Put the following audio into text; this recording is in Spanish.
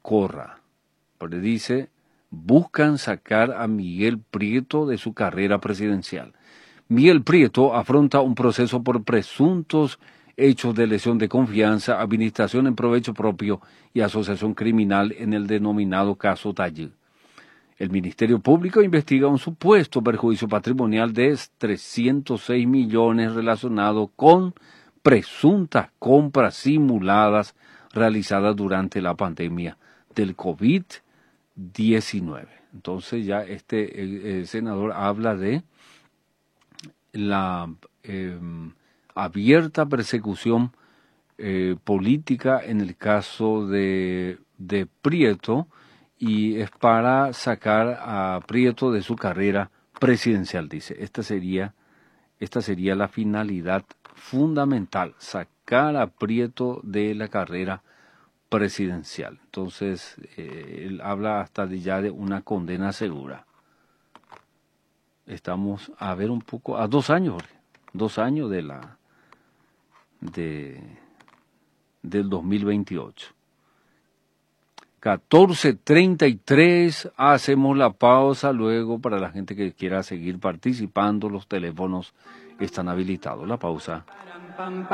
corra. Pero dice, buscan sacar a Miguel Prieto de su carrera presidencial. Miguel Prieto afronta un proceso por presuntos hechos de lesión de confianza, administración en provecho propio y asociación criminal en el denominado caso Tallí. El Ministerio Público investiga un supuesto perjuicio patrimonial de 306 millones relacionado con presuntas compras simuladas realizadas durante la pandemia del COVID-19. Entonces ya el senador habla de la abierta persecución política en el caso de Prieto, y es para sacar a Prieto de su carrera presidencial, dice. Esta sería la finalidad fundamental, sacar a Prieto de la carrera presidencial. Entonces, él habla hasta ya de una condena segura. Estamos a ver un poco, a 2 años, Jorge, 2 años del 2028. 14:33, hacemos la pausa. Luego, para la gente que quiera seguir participando, los teléfonos están habilitados. La pausa.